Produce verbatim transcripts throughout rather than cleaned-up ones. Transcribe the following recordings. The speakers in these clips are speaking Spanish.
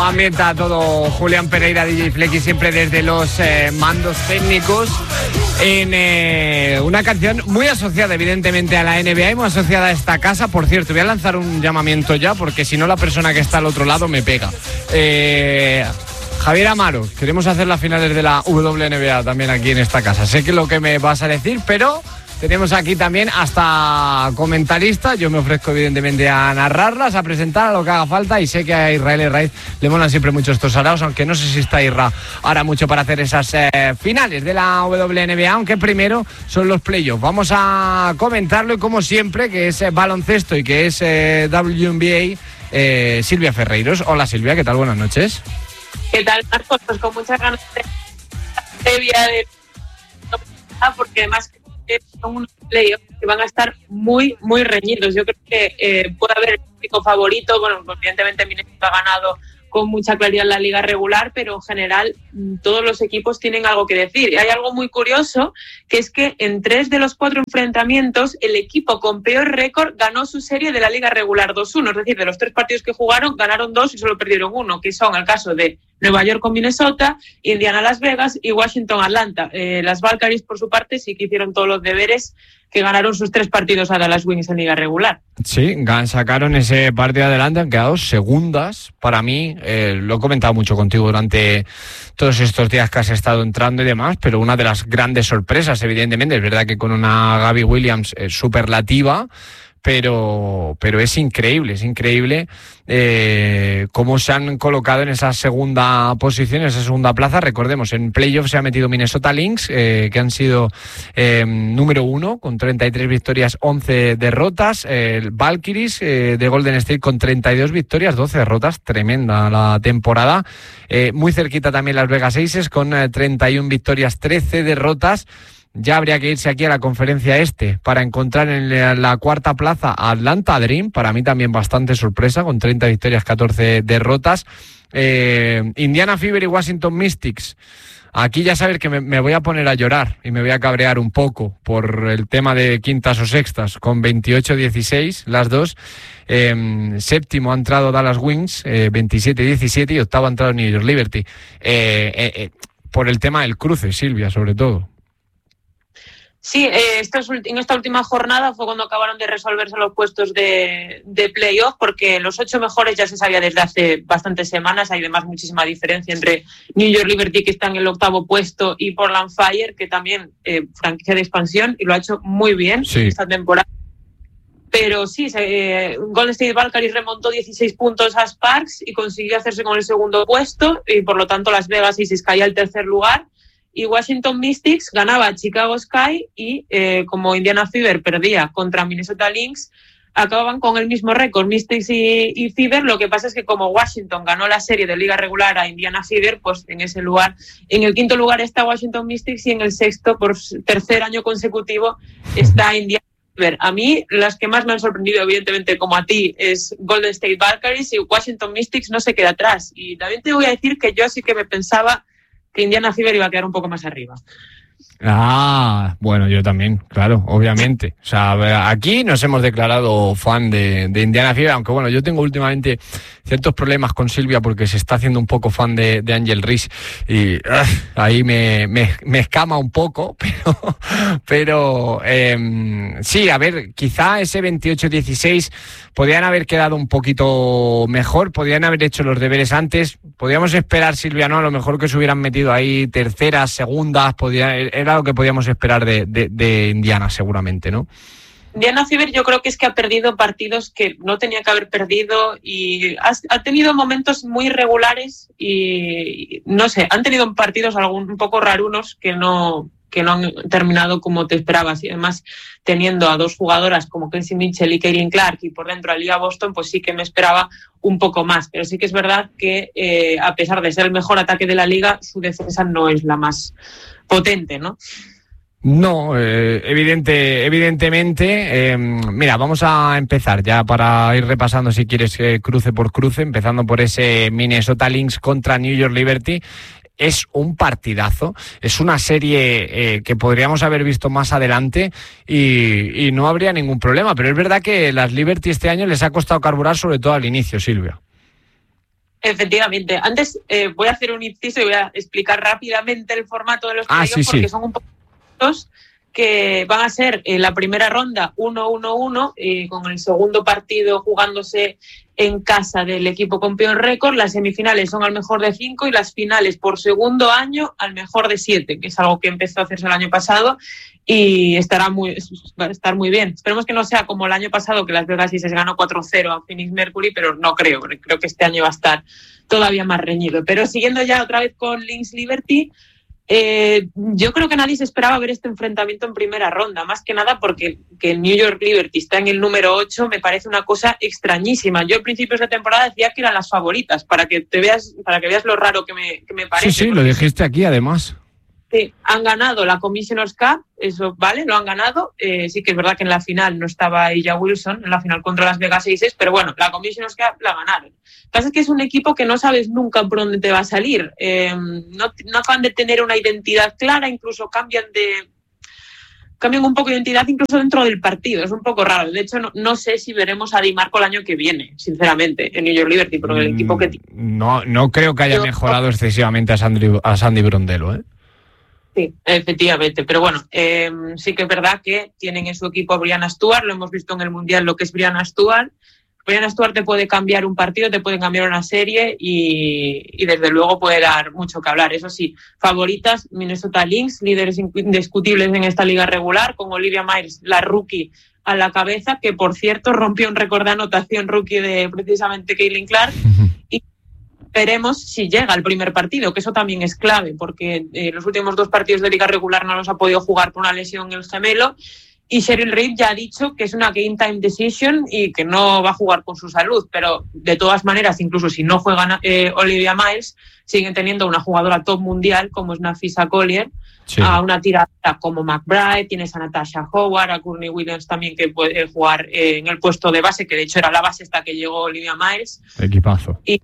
ambienta todo Julián Pereira, D J Flecky, siempre desde los eh, mandos técnicos, en eh, una canción muy asociada evidentemente a la N B A y muy asociada a esta casa. Por cierto, voy a lanzar un llamamiento ya, porque si no la persona que está al otro lado me pega. Eh... Javier Amaro, queremos hacer las finales de la W N B A también aquí en esta casa. Sé que es lo que me vas a decir, pero tenemos aquí también hasta comentaristas. Yo me ofrezco evidentemente a narrarlas, a presentar, a lo que haga falta, y sé que a Israel Herraiz le molan siempre mucho estos araos, aunque no sé si está Isra ahora mucho para hacer esas eh, finales de la W N B A, aunque primero son los playoffs. Vamos a comentarlo, y como siempre, que es eh, baloncesto y que es eh, W N B A, eh, Silvia Ferreiros. Hola Silvia, ¿qué tal? Buenas noches. ¿Qué tal, Marcos? Pues con muchas ganas de previa de... porque además son unos playoffs que van a estar muy, muy reñidos. Yo creo que eh, puede haber un pico favorito. Bueno, evidentemente Minnesota ha ganado con mucha claridad en la liga regular, pero en general todos los equipos tienen algo que decir. Y hay algo muy curioso, que es que en tres de los cuatro enfrentamientos el equipo con peor récord ganó su serie de la liga regular dos uno, es decir, de los tres partidos que jugaron ganaron dos y solo perdieron uno, que son el caso de Nueva York con Minnesota, Indiana Las Vegas y Washington Atlanta. Eh, las Valkyries, por su parte, sí que hicieron todos los deberes, que ganaron sus tres partidos a Dallas Wings en liga regular. Sí, sacaron ese partido adelante, han quedado segundas. Para mí, eh, lo he comentado mucho contigo durante todos estos días que has estado entrando y demás, pero una de las grandes sorpresas, evidentemente, es verdad que con una Gabby Williams eh, superlativa, pero pero es increíble, es increíble eh, cómo se han colocado en esa segunda posición, en esa segunda plaza. Recordemos, en playoffs se ha metido Minnesota Lynx, eh, que han sido eh, número uno, con treinta y tres victorias, once derrotas. Eh, el Valkyries eh, de Golden State con treinta y dos victorias, doce derrotas, tremenda la temporada. Eh, muy cerquita también Las Vegas Aces con eh, treinta y una victorias, trece derrotas. Ya habría que irse aquí a la conferencia este para encontrar en la, la cuarta plaza a Atlanta Dream, para mí también bastante sorpresa, con treinta victorias, catorce derrotas. Eh, Indiana Fever y Washington Mystics. Aquí ya sabes que me, me voy a poner a llorar y me voy a cabrear un poco por el tema de quintas o sextas, con veintiocho dieciséis las dos. Eh, séptimo ha entrado Dallas Wings, eh, veintisiete diecisiete, y octavo ha entrado New York Liberty. Eh, eh, eh, por el tema del cruce, Silvia, sobre todo. Sí, eh, estos, en esta última jornada fue cuando acabaron de resolverse los puestos de, de playoff, porque los ocho mejores ya se sabía desde hace bastantes semanas. Hay además muchísima diferencia entre New York Liberty, que está en el octavo puesto, y Portland Fire, que también eh, franquicia de expansión, y lo ha hecho muy bien sí. esta temporada. Pero sí, eh, Golden State Valkyries remontó dieciséis puntos a Sparks y consiguió hacerse con el segundo puesto, y por lo tanto Las Vegas Aces caía al tercer lugar. Y Washington Mystics ganaba a Chicago Sky y, eh, como Indiana Fever perdía contra Minnesota Lynx, acababan con el mismo récord, Mystics y, y Fever. Lo que pasa es que como Washington ganó la serie de liga regular a Indiana Fever, pues en ese lugar, en el quinto lugar está Washington Mystics, y en el sexto, por tercer año consecutivo, está Indiana Fever. A mí, las que más me han sorprendido, evidentemente, como a ti, es Golden State Valkyries, y Washington Mystics no se queda atrás. Y también te voy a decir que yo sí que me pensaba que Indiana Fever iba a quedar un poco más arriba. Ah, bueno, yo también, claro, obviamente. O sea, aquí nos hemos declarado fan de, de Indiana Fever, aunque bueno, yo tengo últimamente ciertos problemas con Silvia porque se está haciendo un poco fan de, de Angel Reese, y uh, ahí me, me, me escama un poco, pero, pero eh, sí, a ver, quizá ese veintiocho dieciséis podían haber quedado un poquito mejor, podían haber hecho los deberes antes, podíamos esperar, Silvia, ¿no? A lo mejor que se hubieran metido ahí terceras, segundas, podía, era lo que podíamos esperar de, de, de Indiana seguramente, ¿no? Indiana Fever yo creo que es que ha perdido partidos que no tenía que haber perdido, y ha, ha tenido momentos muy regulares y no sé, han tenido partidos algún, un poco rarunos que no, que no han terminado como te esperabas, y además teniendo a dos jugadoras como Kenzie Mitchell y Caitlin Clark y por dentro a Liga Boston, pues sí que me esperaba un poco más, pero sí que es verdad que eh, a pesar de ser el mejor ataque de la liga, su defensa no es la más potente, ¿no? No, eh, evidente, evidentemente. Eh, mira, vamos a empezar ya para ir repasando, si quieres, eh, cruce por cruce, empezando por ese Minnesota Lynx contra New York Liberty. Es un partidazo, es una serie eh, que podríamos haber visto más adelante y, y no habría ningún problema, pero es verdad que las Liberty este año les ha costado carburar, sobre todo al inicio, Silvia. Efectivamente. Antes eh, voy a hacer un inciso y voy a explicar rápidamente el formato de los ah, playoffs sí, porque sí. son un poco que van a ser en la primera ronda uno uno uno, eh, con el segundo partido jugándose en casa del equipo con peor récord. Las semifinales son al mejor de cinco y las finales por segundo año al mejor de siete, que es algo que empezó a hacerse el año pasado y estará muy, va a estar muy bien. Esperemos que no sea como el año pasado, que Las Vegas se ganó cuatro cero a Phoenix Mercury, pero no creo, creo que este año va a estar todavía más reñido. Pero siguiendo ya otra vez con Lynx Liberty, Eh, yo creo que nadie se esperaba ver este enfrentamiento en primera ronda, más que nada porque que el New York Liberty está en el número ocho me parece una cosa extrañísima. Yo a principios de temporada decía que eran las favoritas, para que te veas, para que veas lo raro que me, que me parece. Sí, sí, lo dijiste aquí además. Sí, han ganado la Commissioner's Cup, eso vale, lo han ganado. Eh, sí que es verdad que en la final no estaba ella Wilson, en la final contra Las Vegas Aces, pero bueno, la Commissioner's Cup la ganaron. Lo que pasa es que es un equipo que no sabes nunca por dónde te va a salir. Eh, no, no acaban de tener una identidad clara, incluso cambian de cambian un poco de identidad incluso dentro del partido. Es un poco raro. De hecho, no, no sé si veremos a Di Marco el año que viene, sinceramente, en New York Liberty, porque el equipo que tiene... No, no creo que haya mejorado excesivamente a Sandy, a Sandy Brondello, ¿eh? Sí, efectivamente, pero bueno, eh, sí que es verdad que tienen en su equipo a Brianna Stewart, lo hemos visto en el Mundial lo que es Brianna Stewart. Brianna Stewart te puede cambiar un partido, te puede cambiar una serie y, y desde luego puede dar mucho que hablar. Eso sí, favoritas, Minnesota Lynx, líderes indiscutibles en esta liga regular, con Olivia Myers, la rookie, a la cabeza, que por cierto rompió un récord de anotación rookie de precisamente Caitlin Clark. Y veremos si llega al primer partido, que eso también es clave, porque eh, los últimos dos partidos de liga regular no los ha podido jugar por una lesión en el gemelo, y Cheryl Reed ya ha dicho que es una game time decision y que no va a jugar con su salud, pero de todas maneras, incluso si no juega eh, Olivia Myers, siguen teniendo una jugadora top mundial como es Nafisa Collier, sí, a una tiradora como McBride, tienes a Natasha Howard, a Courtney Williams también, que puede jugar eh, en el puesto de base, que de hecho era la base hasta que llegó Olivia Myers. Equipazo. Y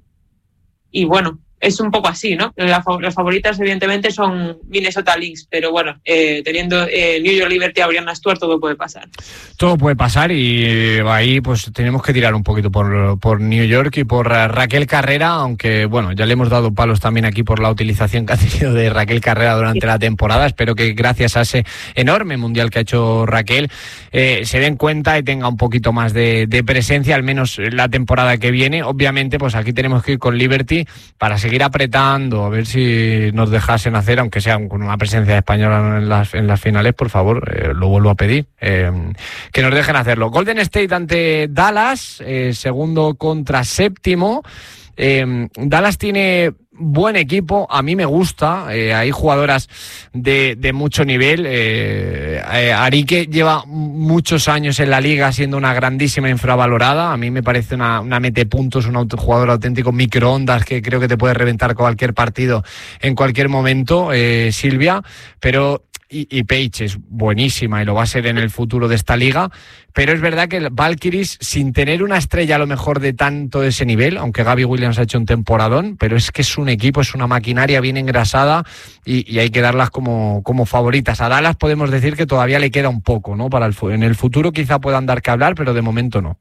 Y bueno, es un poco así, ¿no? La, las favoritas, evidentemente, son Minnesota Lynx, pero bueno, eh, teniendo eh, New York Liberty a Brianna Stewart, todo puede pasar. Todo puede pasar y ahí pues tenemos que tirar un poquito por, por New York y por Raquel Carrera, aunque bueno, ya le hemos dado palos también aquí por la utilización que ha tenido de Raquel Carrera durante sí. la temporada. Espero que gracias a ese enorme mundial que ha hecho Raquel eh, se den cuenta y tenga un poquito más de, de presencia, al menos la temporada que viene. Obviamente, pues aquí tenemos que ir con Liberty para seguir ir apretando, a ver si nos dejasen hacer, aunque sea con una presencia española en las, en las finales, por favor, eh, lo vuelvo a pedir, eh, que nos dejen hacerlo. Golden State ante Dallas, eh, segundo contra séptimo. Eh, Dallas tiene buen equipo, a mí me gusta, eh, hay jugadoras de, de mucho nivel. eh, eh, Arique lleva muchos años en la liga siendo una grandísima infravalorada, a mí me parece una, una metepuntos, un jugador auténtico microondas que creo que te puede reventar cualquier partido en cualquier momento, eh, Silvia, pero y, y Paige es buenísima y lo va a ser en el futuro de esta liga, pero es verdad que Valkyries, sin tener una estrella a lo mejor de tanto de ese nivel, aunque Gabby Williams ha hecho un temporadón, pero es que es un equipo, es una maquinaria bien engrasada y, y hay que darlas como, como favoritas. A Dallas podemos decir que todavía le queda un poco, ¿no? Para el, en el futuro quizá puedan dar que hablar, pero de momento no.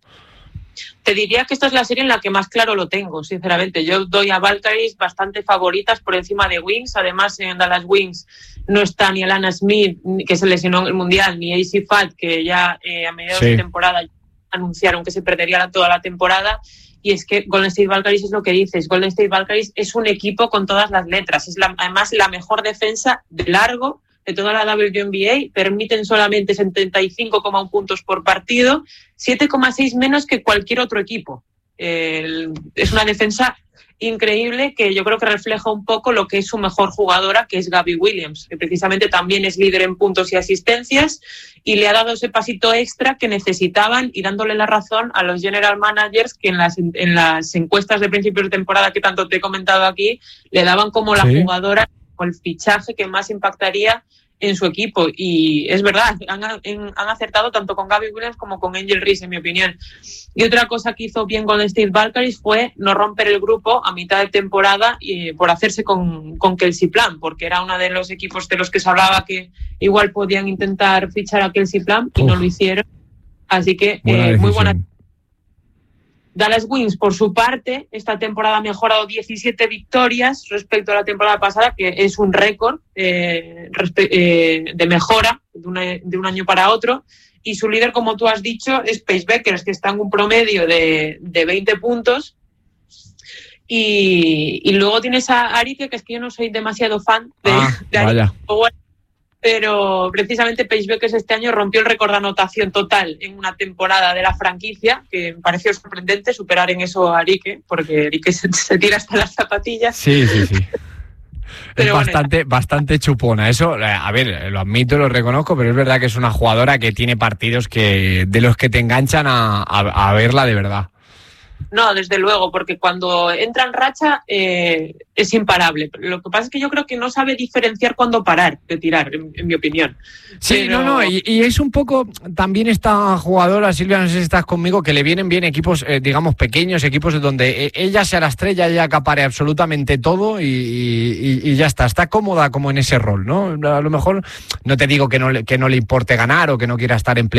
Te diría que esta es la serie en la que más claro lo tengo, sinceramente. Yo doy a Valkyries bastante favoritas por encima de Wings. Además, en Dallas Wings no está ni Alana Smith, que se lesionó en el Mundial, ni A C Fat, que ya eh, a mediados sí. de temporada anunciaron que se perdería la, toda la temporada. Y es que Golden State Valkyries es lo que dices. Golden State Valkyries es un equipo con todas las letras. Es la, además la mejor defensa de largo de toda la W N B A, permiten solamente setenta y cinco coma uno puntos por partido, siete coma seis menos que cualquier otro equipo. Eh, es una defensa increíble que yo creo que refleja un poco lo que es su mejor jugadora, que es Gabby Williams, que precisamente también es líder en puntos y asistencias y le ha dado ese pasito extra que necesitaban y dándole la razón a los general managers que en las, en las encuestas de principios de temporada que tanto te he comentado aquí, le daban como la ¿Sí? jugadora o el fichaje que más impactaría en su equipo. Y es verdad, han, han acertado tanto con Gabby Williams como con Angel Reese, en mi opinión. Y otra cosa que hizo bien Golden State Valkyries fue no romper el grupo a mitad de temporada y por hacerse con, con Kelsey Plum, porque era uno de los equipos de los que se hablaba que igual podían intentar fichar a Kelsey Plum y Uf. no lo hicieron. Así que buena eh, muy buena. Dallas Wings, por su parte, esta temporada ha mejorado diecisiete victorias respecto a la temporada pasada, que es un récord eh, respe- eh, de mejora de, una, de un año para otro. Y su líder, como tú has dicho, es Pacebreakers, que está en un promedio de, de veinte puntos. Y, y luego tienes a Arique, que es que yo no soy demasiado fan de, ah, de Arique, pero precisamente Pacebreakers este año rompió el récord de anotación total en una temporada de la franquicia, que me pareció sorprendente superar en eso a Arique, porque Arique se, se tira hasta las zapatillas. Sí, sí, sí. Pero es bueno, bastante, bastante chupona. Eso, a ver, lo admito, lo reconozco, pero es verdad que es una jugadora que tiene partidos que de los que te enganchan a, a, a verla de verdad. No, desde luego, porque cuando entra en racha eh, es imparable. Lo que pasa es que yo creo que no sabe diferenciar cuándo parar de tirar, en, en mi opinión. Sí, Pero... no, no, y, y es un poco también esta jugadora, Silvia, no sé si estás conmigo, que le vienen bien equipos, eh, digamos, pequeños, equipos donde ella sea la estrella, ella acapare absolutamente todo y, y, y ya está, está cómoda como en ese rol, ¿no? A lo mejor no te digo que no, que no le importe ganar o que no quiera estar en play